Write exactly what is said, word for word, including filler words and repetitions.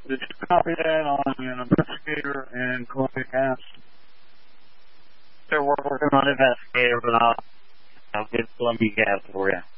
Did you copy that on an investigator and Columbia Gas? So we're working on investigator, but I'll, I'll get Columbia Gas for you.